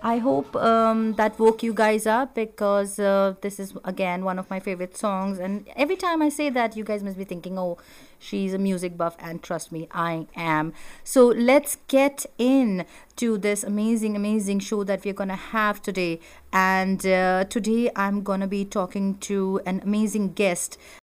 I hope that woke you guys up because this is again one of my favorite songs. And every time I say that, you guys must be thinking, oh, she's a music buff. And trust me, I am. So let's get in to this amazing, amazing show that we're going to have today. And today I'm going to be talking to an amazing guest.